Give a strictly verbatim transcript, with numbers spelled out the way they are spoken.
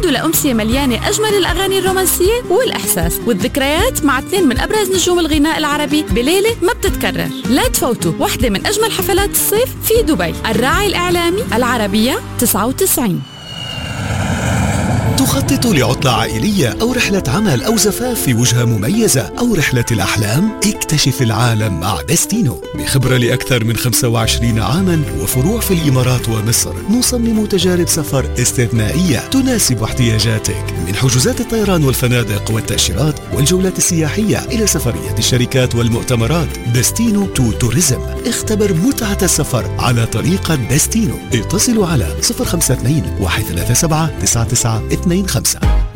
تعودوا لأمسية مليانة أجمل الأغاني الرومانسية والإحساس والذكريات مع اثنين من أبرز نجوم الغناء العربي بليلة ما بتتكرر. لا تفوتوا واحدة من أجمل حفلات الصيف في دبي. الراعي الإعلامي العربية تسعة وتسعين. تخطط لعطلة عائلية أو رحلة عمل أو زفاف في وجهة مميزة أو رحلة الأحلام؟ اكتشف العالم مع دستينو. بخبرة لأكثر من خمسة وعشرين عاما وفروع في الإمارات ومصر، نصمم تجارب سفر استثنائية تناسب احتياجاتك، من حجوزات الطيران والفنادق والتأشيرات والجولات السياحية إلى سفرية الشركات والمؤتمرات. دستينو تو توريزم. اختبر متعة السفر على طريقة دستينو. اتصلوا على صفر خمسة اثنين واحد ثلاثة سبعة تسعة تسعة اثنين خمسة.